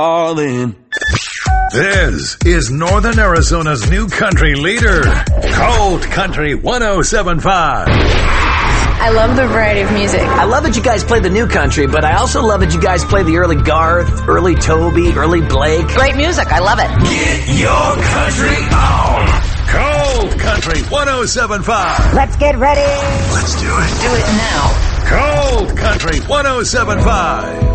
all in. This is Northern Arizona's new country leader, Cold Country 107.5. I love the variety of music. I love that you guys play the new country, but I also love that you guys play the early Garth, early Toby, early Blake. Great music. I love it. Get your country on. Cold Country 107.5. Let's get ready. Let's do it. Do it now. Cold Country 107.5.